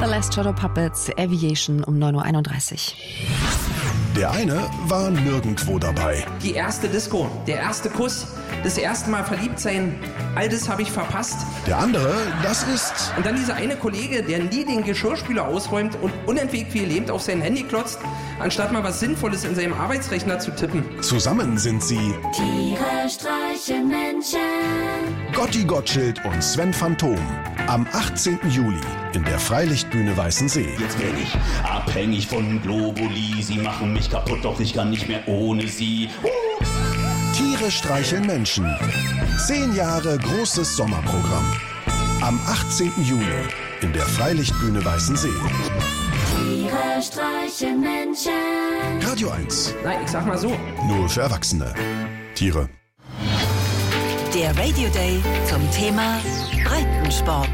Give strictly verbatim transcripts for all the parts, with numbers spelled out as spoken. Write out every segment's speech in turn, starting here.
The Last Shadow Puppets, Aviation um neun Uhr einunddreißig. Der eine war nirgendwo dabei. Die erste Disco, der erste Kuss, das erste Mal verliebt sein, all das habe ich verpasst. Der andere, das ist... Und dann dieser eine Kollege, der nie den Geschirrspüler ausräumt und unentwegt wie lebend auf sein Handy klotzt, anstatt mal was Sinnvolles in seinem Arbeitsrechner zu tippen. Zusammen sind sie Tiere streichen Menschen. Gotti Gottschild und Sven Phantom. Am achtzehnten Juli in der Freilichtbühne Weißensee. Jetzt bin ich abhängig von Globuli. Sie machen mich kaputt, doch ich kann nicht mehr ohne sie. Uh! Tiere streicheln Menschen. Zehn Jahre großes Sommerprogramm. Am achtzehnten Juli in der Freilichtbühne Weißensee. Tiere streichen Menschen. Radio eins. Nein, ich sag mal so. Nur für Erwachsene. Tiere. Der Radio Day zum Thema Breitensport.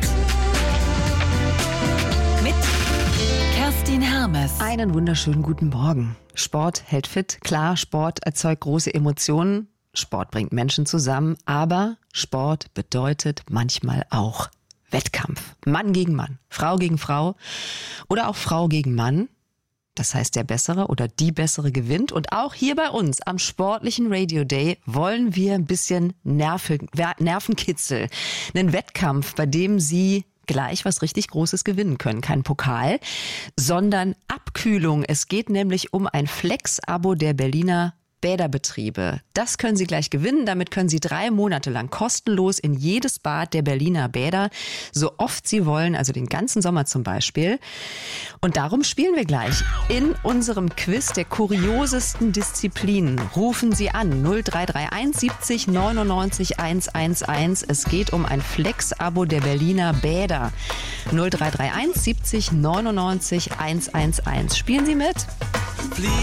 Mit Kerstin Hermes. Einen wunderschönen guten Morgen. Sport hält fit. Klar, Sport erzeugt große Emotionen. Sport bringt Menschen zusammen. Aber Sport bedeutet manchmal auch Wettkampf. Mann gegen Mann, Frau gegen Frau oder auch Frau gegen Mann. Das heißt, der Bessere oder die Bessere gewinnt. Und auch hier bei uns am sportlichen Radio Day wollen wir ein bisschen Nerven, Nervenkitzel. Einen Wettkampf, bei dem Sie gleich was richtig Großes gewinnen können. Kein Pokal, sondern Abkühlung. Es geht nämlich um ein Flex-Abo der Berliner Bäderbetriebe. Das können Sie gleich gewinnen. Damit können Sie drei Monate lang kostenlos in jedes Bad der Berliner Bäder, so oft Sie wollen, also den ganzen Sommer zum Beispiel. Und darum spielen wir gleich in unserem Quiz der kuriosesten Disziplinen. Rufen Sie an null drei drei eins siebzig neunundneunzig hundertelf. Es geht um ein Flex-Abo der Berliner Bäder. null drei drei eins siebzig neunundneunzig hundertelf. Spielen Sie mit?